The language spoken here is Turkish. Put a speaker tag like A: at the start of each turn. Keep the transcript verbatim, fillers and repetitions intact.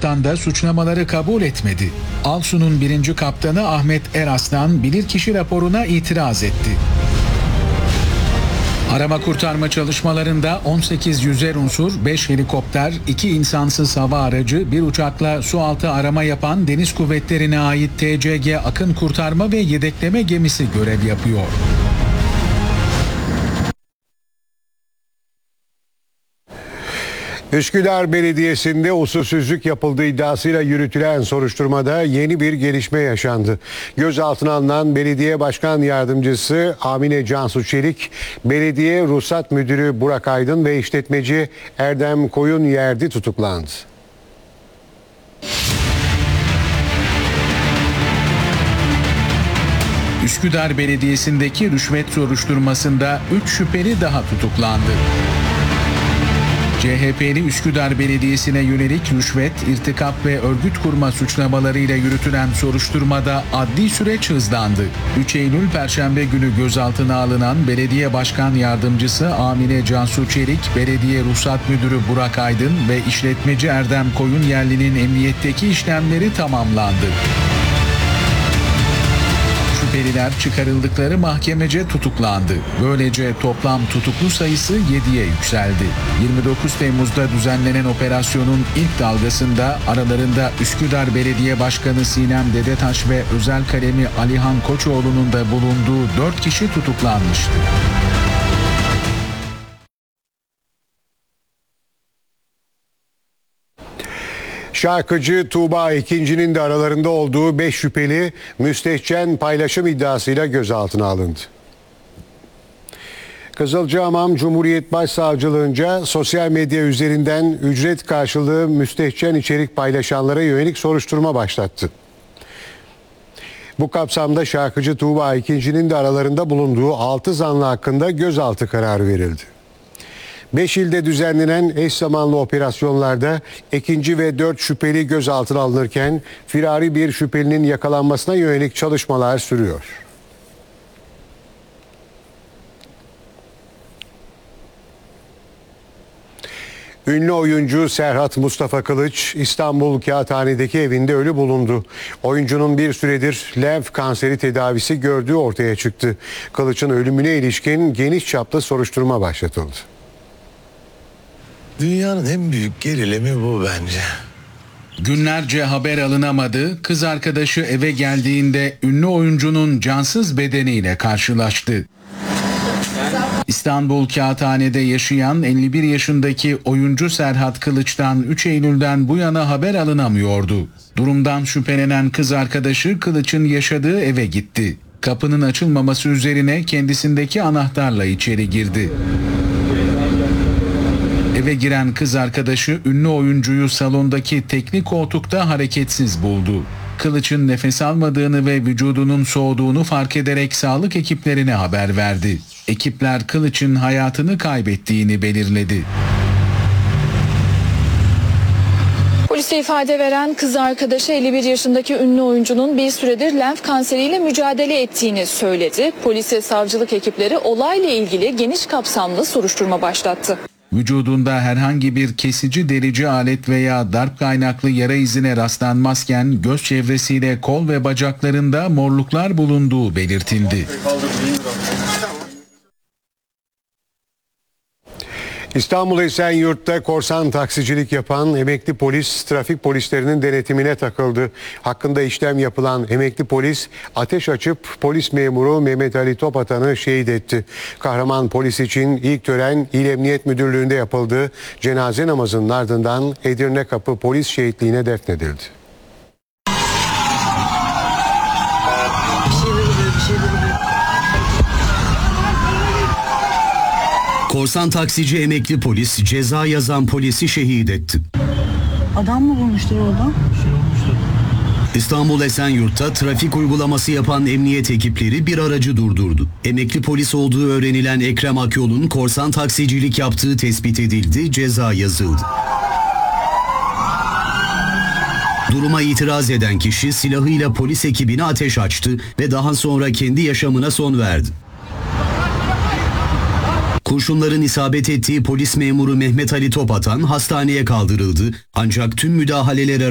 A: kaptan da suçlamaları kabul etmedi. Alsu'nun birinci kaptanı Ahmet Eraslan bilirkişi raporuna itiraz etti. Arama kurtarma çalışmalarında on sekiz yüzer unsur, beş helikopter, iki insansız hava aracı, bir uçakla sualtı arama yapan Deniz Kuvvetleri'ne ait T C G Akın Kurtarma ve Yedekleme Gemisi görev yapıyor.
B: Üsküdar Belediyesi'nde usulsüzlük yapıldığı iddiasıyla yürütülen soruşturmada yeni bir gelişme yaşandı. Gözaltına alınan Belediye Başkan Yardımcısı Amine Cansu Çelik, Belediye Ruhsat Müdürü Burak Aydın ve işletmeci Erdem Koyunyerdi tutuklandı.
A: Üsküdar Belediyesi'ndeki rüşvet soruşturmasında üç şüpheli daha tutuklandı. C H P'li Üsküdar Belediyesi'ne yönelik rüşvet, irtikap ve örgüt kurma suçlamalarıyla yürütülen soruşturmada adli süreç hızlandı. üç Eylül Perşembe günü gözaltına alınan Belediye Başkan Yardımcısı Amine Cansu Çelik, Belediye Ruhsat Müdürü Burak Aydın ve işletmeci Erdem Koyunyerli'nin emniyetteki işlemleri tamamlandı. Şüpheliler çıkarıldıkları mahkemece tutuklandı. Böylece toplam tutuklu sayısı yediye yükseldi. yirmi dokuz Temmuz'da düzenlenen operasyonun ilk dalgasında aralarında Üsküdar Belediye Başkanı Sinem Dedetaş ve özel kalemi Alihan Koçoğlu'nun da bulunduğu dört kişi tutuklanmıştı.
B: Şarkıcı Tuğba Ekinci'nin de aralarında olduğu beş şüpheli müstehcen paylaşım iddiasıyla gözaltına alındı. Kızılcahamam Cumhuriyet Başsavcılığınca sosyal medya üzerinden ücret karşılığı müstehcen içerik paylaşanlara yönelik soruşturma başlattı. Bu kapsamda şarkıcı Tuğba Ekinci'nin de aralarında bulunduğu altı zanlı hakkında gözaltı kararı verildi. beş ilde düzenlenen eş zamanlı operasyonlarda ikinci ve dört şüpheli gözaltına alınırken firari bir şüphelinin yakalanmasına yönelik çalışmalar sürüyor. Ünlü oyuncu Serhat Mustafa Kılıç İstanbul Kağıthane'deki evinde ölü bulundu. Oyuncunun bir süredir lenf kanseri tedavisi gördüğü ortaya çıktı. Kılıç'ın ölümüne ilişkin geniş çaplı soruşturma başlatıldı.
C: Dünyanın en büyük gerilimi bu bence.
A: Günlerce haber alınamadı. Kız arkadaşı eve geldiğinde ünlü oyuncunun cansız bedeniyle karşılaştı. İstanbul Kağıthane'de yaşayan elli bir yaşındaki oyuncu Serhat Kılıç'tan üç Eylül'den bu yana haber alınamıyordu. Durumdan şüphelenen kız arkadaşı Kılıç'ın yaşadığı eve gitti. Kapının açılmaması üzerine kendisindeki anahtarla içeri girdi. Eve giren kız arkadaşı ünlü oyuncuyu salondaki teknik koltukta hareketsiz buldu. Kılıç'ın nefes almadığını ve vücudunun soğuduğunu fark ederek sağlık ekiplerine haber verdi. Ekipler Kılıç'ın hayatını kaybettiğini belirledi.
D: Polise ifade veren kız arkadaşı elli bir yaşındaki ünlü oyuncunun bir süredir lenf kanseriyle mücadele ettiğini söyledi. Polise savcılık ekipleri olayla ilgili geniş kapsamlı soruşturma başlattı.
A: Vücudunda herhangi bir kesici delici alet veya darp kaynaklı yara izine rastlanmazken göz çevresiyle kol ve bacaklarında morluklar bulunduğu belirtildi.
B: İstanbul Esenyurt'ta korsan taksicilik yapan emekli polis trafik polislerinin denetimine takıldı. Hakkında işlem yapılan emekli polis ateş açıp polis memuru Mehmet Ali Topatan'ı şehit etti. Kahraman polis için ilk tören İl Emniyet Müdürlüğü'nde yapıldı. Cenaze namazının ardından Edirne Kapı Polis Şehitliği'ne defnedildi.
E: Korsan taksici emekli polis ceza yazan polisi şehit etti.
F: Adam mı vurmuştur orada?
E: İstanbul Esenyurt'ta trafik uygulaması yapan emniyet ekipleri bir aracı durdurdu. Emekli polis olduğu öğrenilen Ekrem Akyol'un korsan taksicilik yaptığı tespit edildi, ceza yazıldı. Duruma itiraz eden kişi silahıyla polis ekibine ateş açtı ve daha sonra kendi yaşamına son verdi. Kurşunların isabet ettiği polis memuru Mehmet Ali Topatan hastaneye kaldırıldı. Ancak tüm müdahalelere